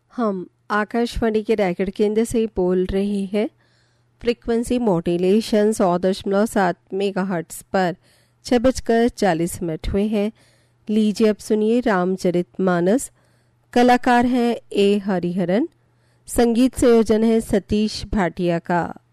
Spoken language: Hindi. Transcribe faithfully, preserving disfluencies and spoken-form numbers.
हम आकाशवाणी के रायगढ़ केंद्र से बोल रहे हैं। फ्रीक्वेंसी मॉड्यूलेशन सौ दशमलव सात मेगा हर्ट्स पर छः बजकर चालीस मिनट हुए हैं। लीजिए अब सुनिए रामचरितमानस। कलाकार हैं ए हरिहरन, संगीत संयोजन है सतीश भाटिया का।